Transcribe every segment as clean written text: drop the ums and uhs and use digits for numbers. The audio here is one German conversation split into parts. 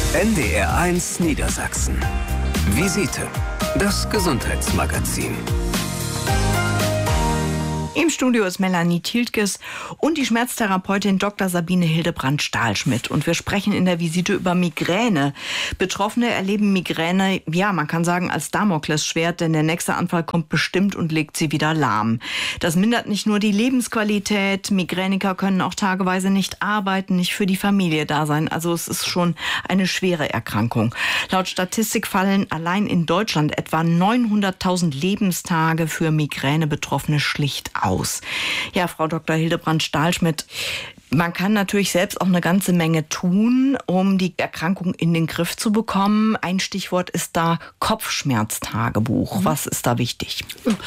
NDR1 Niedersachsen. Visite, das Gesundheitsmagazin. Im Studio ist Melanie Tiltges und die Schmerztherapeutin Dr. Sabine Hildebrand-Stahlschmidt. Und wir sprechen in der Visite über Migräne. Betroffene erleben Migräne, ja, man kann sagen, als Damoklesschwert, denn der nächste Anfall kommt bestimmt und legt sie wieder lahm. Das mindert nicht nur die Lebensqualität. Migräniker können auch tageweise nicht arbeiten, nicht für die Familie da sein. Also es ist schon eine schwere Erkrankung. Laut Statistik fallen allein in Deutschland etwa 900.000 Lebenstage für Migräne-Betroffene schlicht aus. Ja, Frau Dr. Hildebrand-Stahlschmidt, man kann natürlich selbst auch eine ganze Menge tun, um die Erkrankung in den Griff zu bekommen. Ein Stichwort ist da Kopfschmerztagebuch. Was ist da wichtig?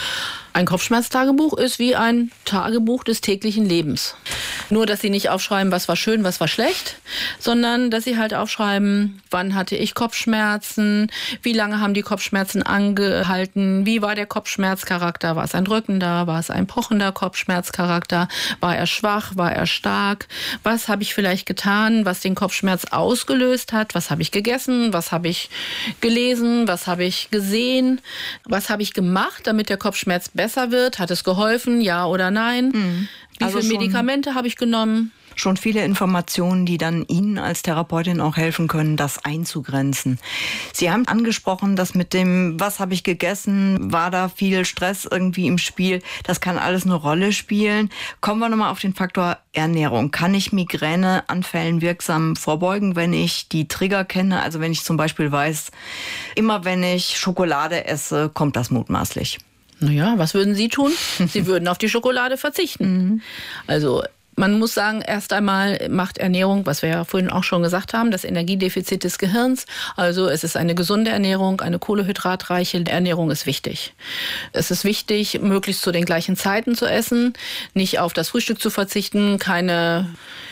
Ein Kopfschmerztagebuch ist wie ein Tagebuch des täglichen Lebens. Nur, dass Sie nicht aufschreiben, was war schön, was war schlecht, sondern dass Sie halt aufschreiben, wann hatte ich Kopfschmerzen, wie lange haben die Kopfschmerzen angehalten, wie war der Kopfschmerzcharakter, war es ein drückender, war es ein pochender Kopfschmerzcharakter, war er schwach, war er stark, was habe ich vielleicht getan, was den Kopfschmerz ausgelöst hat, was habe ich gegessen, was habe ich gelesen, was habe ich gesehen, was habe ich gemacht, damit der Kopfschmerz besser wird, hat es geholfen, ja oder nein? Wie viele Medikamente habe ich genommen? Schon viele Informationen, die dann Ihnen als Therapeutin auch helfen können, das einzugrenzen. Sie haben angesprochen, dass mit dem, was habe ich gegessen, war da viel Stress irgendwie im Spiel. Das kann alles eine Rolle spielen. Kommen wir nochmal auf den Faktor Ernährung. Kann ich Migräneanfällen wirksam vorbeugen, wenn ich die Trigger kenne? Also wenn ich zum Beispiel weiß, immer wenn ich Schokolade esse, kommt das mutmaßlich. Naja, was würden Sie tun? Sie würden auf die Schokolade verzichten. Also man muss sagen, erst einmal macht Ernährung, was wir ja vorhin auch schon gesagt haben, das Energiedefizit des Gehirns. Also es ist eine gesunde Ernährung, eine kohlehydratreiche Ernährung ist wichtig. Es ist wichtig, möglichst zu den gleichen Zeiten zu essen, nicht auf das Frühstück zu verzichten, keine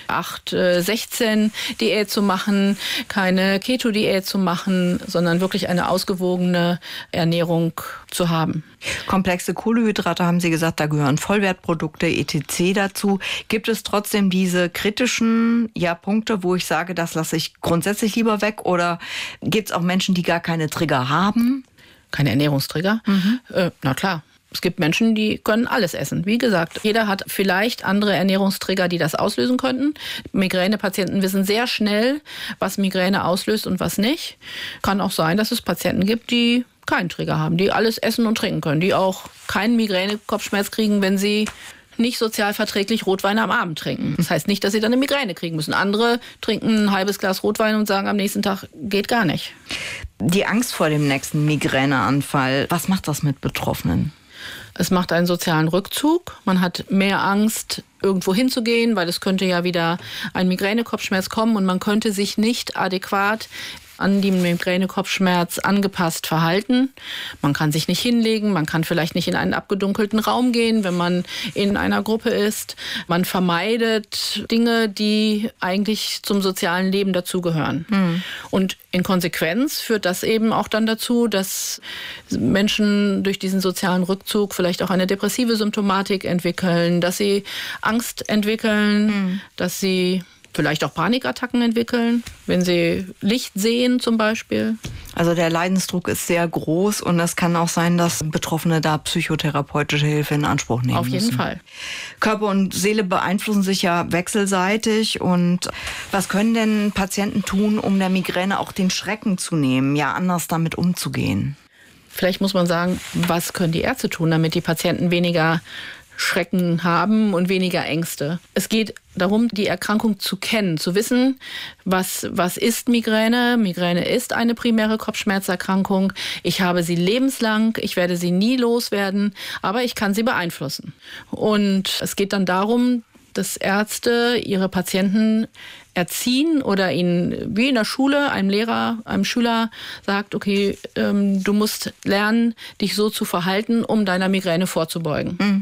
8-16-Diät zu machen, keine Keto-Diät zu machen, sondern wirklich eine ausgewogene Ernährung zu haben. Komplexe Kohlenhydrate, haben Sie gesagt, da gehören Vollwertprodukte etc. dazu. Gibt es trotzdem diese kritischen Punkte, wo ich sage, das lasse ich grundsätzlich lieber weg? Oder gibt es auch Menschen, die gar keine Trigger haben? Keine Ernährungstrigger? Na klar. Es gibt Menschen, die können alles essen. Wie gesagt, jeder hat vielleicht andere Ernährungstrigger, die das auslösen könnten. Migränepatienten wissen sehr schnell, was Migräne auslöst und was nicht. Kann auch sein, dass es Patienten gibt, die keinen Trigger haben, die alles essen und trinken können, die auch keinen Migräne-Kopfschmerz kriegen, wenn sie nicht sozial verträglich Rotwein am Abend trinken. Das heißt nicht, dass sie dann eine Migräne kriegen müssen. Andere trinken ein halbes Glas Rotwein und sagen am nächsten Tag, geht gar nicht. Die Angst vor dem nächsten Migräneanfall, was macht das mit Betroffenen? Es macht einen sozialen Rückzug. Man hat mehr Angst, irgendwo hinzugehen, weil es könnte ja wieder ein Migränekopfschmerz kommen und man könnte sich nicht adäquat an den Migränekopfschmerz angepasst verhalten. Man kann sich nicht hinlegen, man kann vielleicht nicht in einen abgedunkelten Raum gehen, wenn man in einer Gruppe ist. Man vermeidet Dinge, die eigentlich zum sozialen Leben dazugehören. Und in Konsequenz führt das eben auch dann dazu, dass Menschen durch diesen sozialen Rückzug vielleicht auch eine depressive Symptomatik entwickeln, dass sie Angst entwickeln, dass sie vielleicht auch Panikattacken entwickeln, wenn sie Licht sehen zum Beispiel. Also der Leidensdruck ist sehr groß und es kann auch sein, dass Betroffene da psychotherapeutische Hilfe in Anspruch nehmen müssen. Auf jeden Fall. Körper und Seele beeinflussen sich ja wechselseitig. Und was können denn Patienten tun, um der Migräne auch den Schrecken zu nehmen, ja anders damit umzugehen? Vielleicht muss man sagen, was können die Ärzte tun, damit die Patienten weniger Schrecken haben und weniger Ängste. Es geht darum, die Erkrankung zu kennen, zu wissen, was ist Migräne. Migräne ist eine primäre Kopfschmerzerkrankung. Ich habe sie lebenslang, ich werde sie nie loswerden, aber ich kann sie beeinflussen. Und es geht dann darum, dass Ärzte ihre Patienten erziehen oder ihnen, wie in der Schule, einem Lehrer, einem Schüler sagt, okay, du musst lernen, dich so zu verhalten, um deiner Migräne vorzubeugen.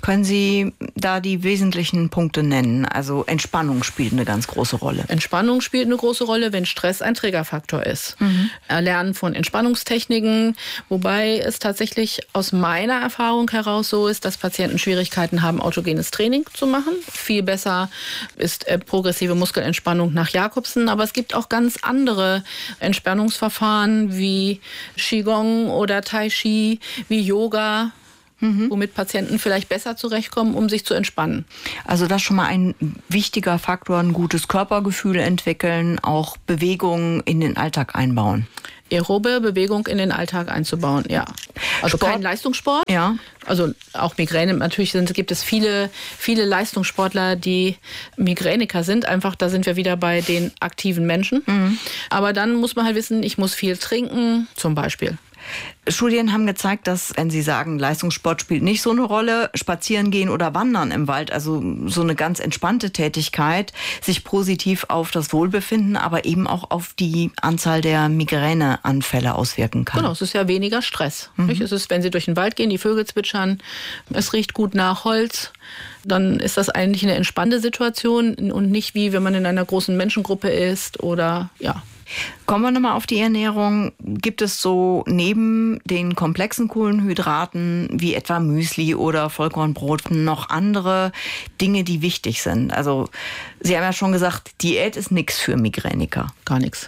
Können Sie da die wesentlichen Punkte nennen? Also Entspannung spielt eine ganz große Rolle. Entspannung spielt eine große Rolle, wenn Stress ein Triggerfaktor ist. Erlernen von Entspannungstechniken, wobei es tatsächlich aus meiner Erfahrung heraus so ist, dass Patienten Schwierigkeiten haben, autogenes Training zu machen. Viel besser ist progressive Muskelentspannung nach Jacobsen, aber es gibt auch ganz andere Entspannungsverfahren wie Qigong oder Tai Chi, wie Yoga, womit Patienten vielleicht besser zurechtkommen, um sich zu entspannen. Also das ist schon mal ein wichtiger Faktor, ein gutes Körpergefühl entwickeln, auch Bewegung in den Alltag einbauen. Aerobe Bewegung in den Alltag einzubauen, ja. Also Sport? kein Leistungssport. Ja. Also auch Migräne, natürlich gibt es viele Leistungssportler, die Migräniker sind. Einfach, da sind wir wieder bei den aktiven Menschen. Aber dann muss man halt wissen, ich muss viel trinken, zum Beispiel. Studien haben gezeigt, dass, wenn Sie sagen, Leistungssport spielt nicht so eine Rolle, spazieren gehen oder wandern im Wald, also so eine ganz entspannte Tätigkeit, sich positiv auf das Wohlbefinden, aber eben auch auf die Anzahl der Migräneanfälle auswirken kann. Genau, es ist ja weniger Stress. Nicht? Es ist, wenn Sie durch den Wald gehen, die Vögel zwitschern, es riecht gut nach Holz, dann ist das eigentlich eine entspannte Situation und nicht wie, wenn man in einer großen Menschengruppe ist oder ja. Kommen wir nochmal auf die Ernährung. Gibt es so neben den komplexen Kohlenhydraten wie etwa Müsli oder Vollkornbrot noch andere Dinge, die wichtig sind? Also Sie haben ja schon gesagt, Diät ist nichts für Migräniker. Gar nichts.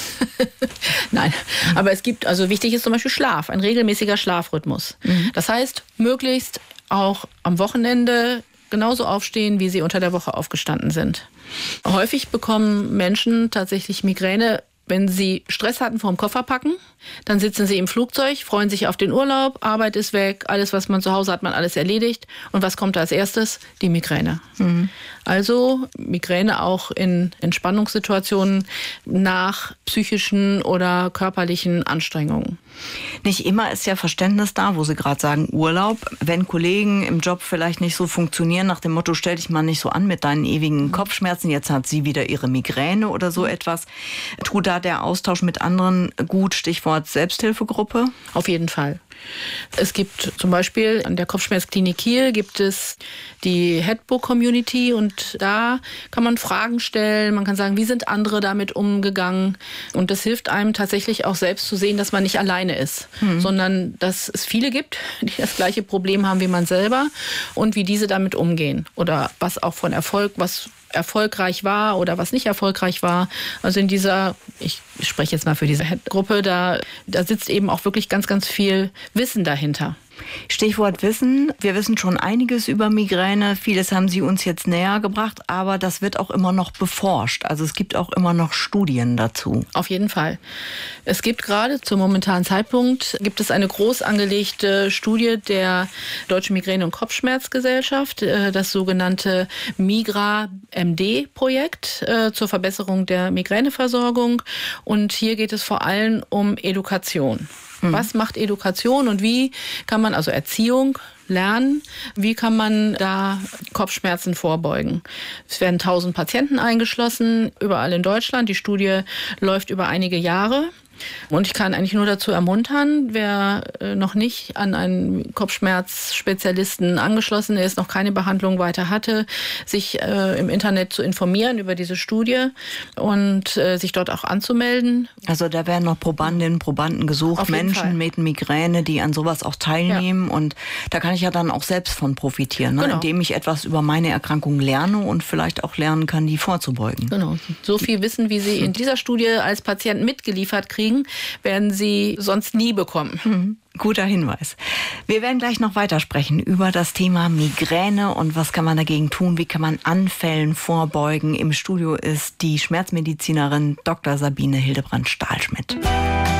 Nein, aber es gibt, also wichtig ist zum Beispiel Schlaf, ein regelmäßiger Schlafrhythmus. Das heißt, möglichst auch am Wochenende genauso aufstehen, wie sie unter der Woche aufgestanden sind. Häufig bekommen Menschen tatsächlich Migräne, wenn sie Stress hatten vorm Kofferpacken. Dann sitzen sie im Flugzeug, freuen sich auf den Urlaub, Arbeit ist weg, alles, was man zu Hause hat, man alles erledigt. Und was kommt als erstes? Die Migräne. Also Migräne auch in Entspannungssituationen nach psychischen oder körperlichen Anstrengungen. Nicht immer ist ja Verständnis da, wo Sie gerade sagen Urlaub. Wenn Kollegen im Job vielleicht nicht so funktionieren, nach dem Motto, stell dich mal nicht so an mit deinen ewigen Kopfschmerzen, jetzt hat sie wieder ihre Migräne oder so etwas. Tut da der Austausch mit anderen gut, Stichwort Selbsthilfegruppe? Auf jeden Fall. Es gibt zum Beispiel an der Kopfschmerzklinik Kiel gibt es die Headbook-Community und da kann man Fragen stellen, man kann sagen, wie sind andere damit umgegangen und das hilft einem tatsächlich auch selbst zu sehen, dass man nicht alleine ist, sondern dass es viele gibt, die das gleiche Problem haben wie man selber und wie diese damit umgehen oder was auch von Erfolg, was erfolgreich war oder was nicht erfolgreich war. Also in dieser, ich spreche jetzt mal für diese Gruppe, da sitzt eben auch wirklich ganz, ganz viel Wissen dahinter. Stichwort Wissen. Wir wissen schon einiges über Migräne. Vieles haben Sie uns jetzt näher gebracht, aber das wird auch immer noch beforscht. Also es gibt auch immer noch Studien dazu. Auf jeden Fall. Es gibt gerade zum momentanen Zeitpunkt gibt es eine groß angelegte Studie der Deutschen Migräne- und Kopfschmerzgesellschaft, das sogenannte MIGRA-MD-Projekt zur Verbesserung der Migräneversorgung. Und hier geht es vor allem um Education. Was macht Education und wie kann man, also Erziehung, lernen, wie kann man da Kopfschmerzen vorbeugen? Es werden 1000 Patienten eingeschlossen, überall in Deutschland. Die Studie läuft über einige Jahre. Und ich kann eigentlich nur dazu ermuntern, wer noch nicht an einen Kopfschmerzspezialisten angeschlossen ist, noch keine Behandlung weiter hatte, sich im Internet zu informieren über diese Studie und sich dort auch anzumelden. Also da werden noch Probandinnen und Probanden gesucht, Menschen mit Migräne, die an sowas auch teilnehmen. Ja. Und da kann ich ja dann auch selbst von profitieren, ne? Genau. Indem ich etwas über meine Erkrankung lerne und vielleicht auch lernen kann, die vorzubeugen. Genau. So viel Wissen, wie Sie in dieser Studie als Patient mitgeliefert kriegen, werden Sie sonst nie bekommen. Guter Hinweis. Wir werden gleich noch weitersprechen über das Thema Migräne und was kann man dagegen tun, wie kann man Anfällen vorbeugen. Im Studio ist die Schmerzmedizinerin Dr. Sabine Hildebrand-Stahlschmidt.